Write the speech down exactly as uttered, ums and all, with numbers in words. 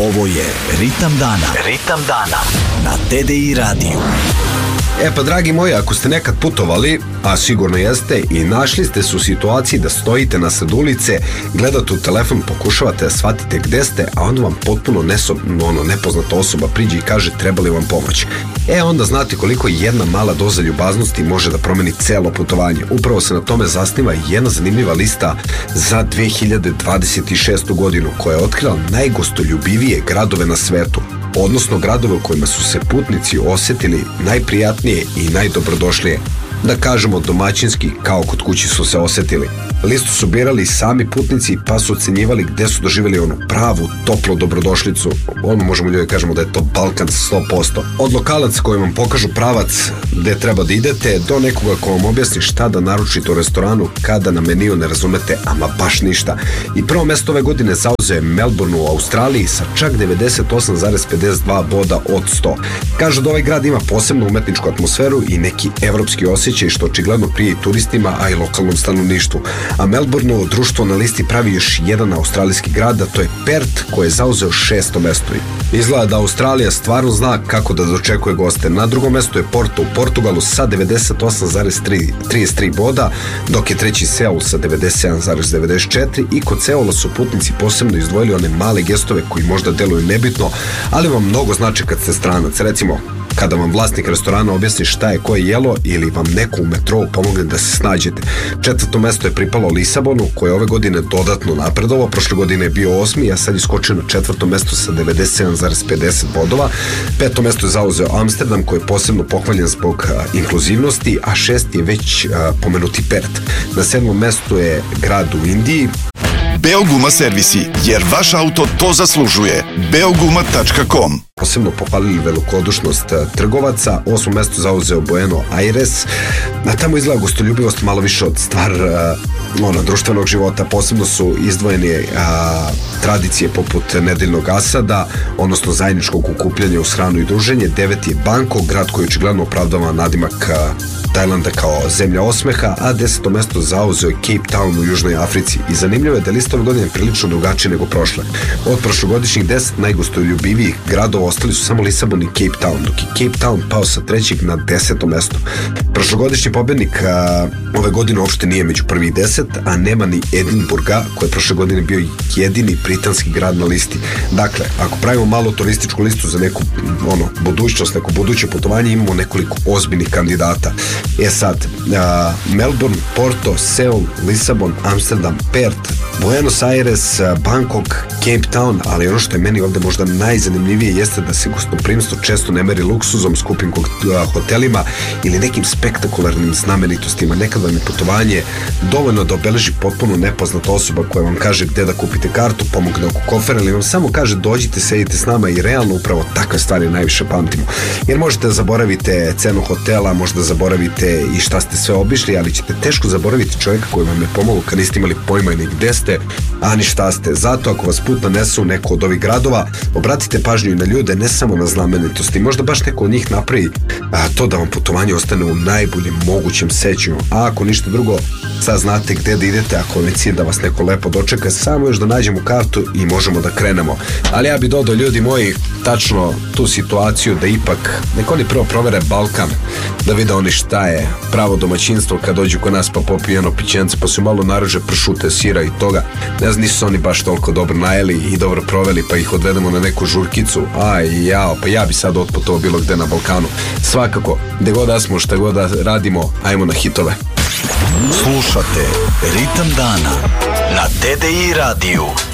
Ovo je Ritam dana. Ritam dana na T D I radiju. E pa dragi moji, ako ste nekad putovali, a sigurno jeste, i našli ste se u situaciji da stojite nasred ulice, gledate u telefon, pokušavate da shvatite gde ste, a onda vam potpuno neso, ono, nepoznata osoba priđe i kaže treba li vam pomoć. E onda znate koliko jedna mala doza ljubaznosti može da promeni celo putovanje. Upravo se na tome zasniva jedna zanimljiva lista za dve hiljade dvadeset šestu godinu koja je otkrila najgostoljubivije gradove na svetu, odnosno gradove u kojima su se putnici osetili najprijatnije i najdobrodošlije. Da kažemo domaćinski, kao kod kući su se osetili. Listu su birali sami putnici, pa su ocenjivali gde su doživjeli onu pravu, toplu dobrodošlicu. Ono možemo ljudi kažemo da je to Balkan sto posto. Od lokalaca koji vam pokažu pravac gde treba da idete, do nekoga ko vam objasni šta da naručite u restoranu kada na meniju ne razumete ama baš ništa. I prvo mesto ove godine zauzeo je Melbourne u Australiji sa čak devedeset osam zarez pedeset dva boda od sto. Kažu da ovaj grad ima posebnu umetničku atmosferu i neki evropski osjećaj, što očigledno prije i turistima, a i lokalnom stanovništvu. A Melbourneu društvo na listi pravi još jedan australijski grad, a to je Perth, koji je zauzeo šesto mesto. Izgleda da Australija stvarno zna kako da dočekuje goste. Na drugom mestu je Porto u Portugalu sa devedeset osam zarez trideset tri boda, dok je treći Seul sa devedeset sedam zarez devedeset četiri, i kod Seula su putnici posebno izdvojili one male gestove koji možda deluju nebitno, ali vam mnogo znači kad ste stranac. Recimo, kada vam vlasnik restorana objasni šta je koje jelo, ili vam neko u metrou pomogne da se snađete. Četvrto mesto je pripalo Lisabonu, koji je ove godine dodatno napredovao. Prošle godine je bio osmi, a sad je skočio na četvrto mesto sa devedeset sedam zarez pedeset bodova. Peto mesto je zauzeo Amsterdam, koji je posebno pohvaljen zbog a, inkluzivnosti, a šesti je već a, pomenuti Perth. Na sedmom mestu je grad u Indiji. Beoguma servisi, jer vaš auto to zaslužuje. beoguma tačka com. Posebno pohvalili velikodušnost trgovaca. Osmo mesto zauzeo Buenos Aires. Na tamo izgleda gostoljubivost malo više od stvar uh, ono, društvenog života. Posebno su izdvojene uh, tradicije poput nedeljnog asada, odnosno zajedničkog okupljanja uz hranu i druženje. Deveti je Bangkok, grad koji očigledno opravdava nadimak uh, Tajlanda kao zemlja osmeha, a deseto mesto zauzeo je Cape Town u Južnoj Africi. I zanimljivo je da lista ove godine prilično drugačije nego prošle. Od prošlogodišnjih deset najgostoljubivijih gradova ostali su samo Lisabon i Cape Town, dok je Cape Town pao sa trećeg na deseto mesto. Prošlogodišnji pobednik a, ove godine uopšte nije među prvih deset, a nema ni Edinburga, koji je prošle godine bio jedini britanski grad na listi. Dakle, ako pravimo malo turističku listu za neku ono, budućnost, neko buduće putovanje, imamo nekoliko ozbiljnih kandidata. E sad, a, Melbourne, Porto, Seul, Lisabon, Amsterdam, Perth, Buenos Aires, Bangkok, Cape Town, ali ono što je meni ovde možda najzanimljivije jeste da se gostoprimstvo često ne meri luksuzom, skupim hotelima ili nekim spektakularnim znamenitostima. Nekad vam je putovanje dovoljno da obeleži potpuno nepoznata osoba koja vam kaže gde da kupite kartu, pomogne oko kofera, ili vam samo kaže dođite, sedite s nama, i realno upravo takve stvari najviše pamtimo. Jer možete da zaboravite cenu hotela, možete da zaboravite i šta ste sve obišli, ali ćete teško zaboraviti čovjeka koji vam je pomogao kad niste imali pojma ni gde ste, a ni šta ste. Zato ako vas put nanese u neko od ovih gradova, obratite pažnju i na ljude, ne samo na znamenitosti. Možda baš neko od njih napravi a, to da vam putovanje ostane u najboljem mogućem sećanju. A ako ništa drugo, sad znate gde da idete. Ako vam je cilj da vas neko lepo dočeka, samo još da nađemo kartu i možemo da krenemo. Ali ja bi dodao, ljudi moji, tačno tu situaciju da ipak neko oni prvo provere Balkan, da vide oni šta je pravo domaćinstvo kad dođu kod nas pa popiju jedno pićence, pa su malo naruže pršute, sira i toga. Ne znam, nisu oni baš toliko dobro najeli i dobro proveli, pa ih odvedemo na neku žurkicu. Aj, jao, pa ja bi sad otputovao bilo gde na Balkanu. Svakako, gde god da smo, šta god da radimo, ajmo na hitove. Slušate Ritam dana na T D I radiju.